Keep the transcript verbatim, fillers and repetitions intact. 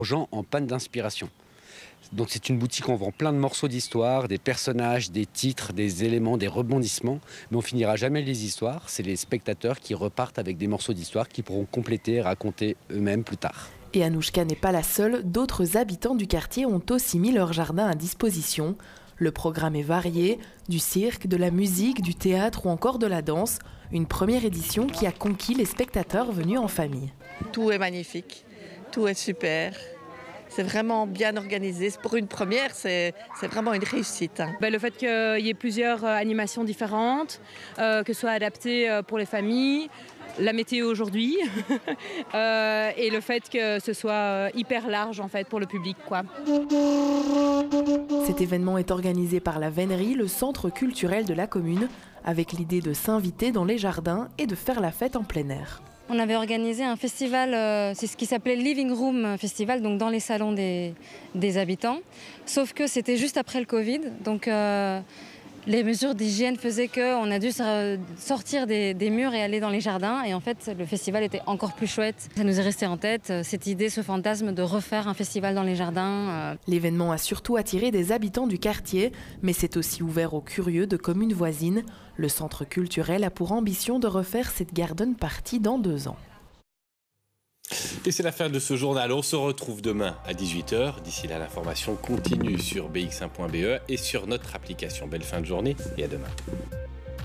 aux gens en panne d'inspiration. Donc c'est une boutique où on vend plein de morceaux d'histoire, des personnages, des titres, des éléments, des rebondissements, mais on finira jamais les histoires. C'est les spectateurs qui repartent avec des morceaux d'histoire qui pourront compléter et raconter eux-mêmes plus tard. Et Anouchka n'est pas la seule, d'autres habitants du quartier ont aussi mis leur jardin à disposition. Le programme est varié, du cirque, de la musique, du théâtre ou encore de la danse. Une première édition qui a conquis les spectateurs venus en famille. Tout est magnifique, tout est super. C'est vraiment bien organisé. Pour une première, c'est vraiment une réussite. Hein. Ben, le fait qu'il y ait plusieurs euh, animations différentes, euh, que ce soit adapté euh, pour les familles, la météo aujourd'hui, euh, et le fait que ce soit euh, hyper large en fait, pour le public, quoi. Cet événement est organisé par la Vénerie, le centre culturel de la commune, avec l'idée de s'inviter dans les jardins et de faire la fête en plein air. On avait organisé un festival, euh, c'est ce qui s'appelait Living Room Festival, donc dans les salons des, des habitants. Sauf que c'était juste après le Covid, donc euh, les mesures d'hygiène faisaient qu'on a dû sortir des, des murs et aller dans les jardins. Et en fait, le festival était encore plus chouette. Ça nous est resté en tête, cette idée, ce fantasme de refaire un festival dans les jardins. L'événement a surtout attiré des habitants du quartier, mais c'est aussi ouvert aux curieux de communes voisines. Le centre culturel a pour ambition de refaire cette garden party dans deux ans. Et c'est la fin de ce journal. On se retrouve demain à dix-huit heures. D'ici là, l'information continue sur b x un point b e et sur notre application. Belle fin de journée et à demain.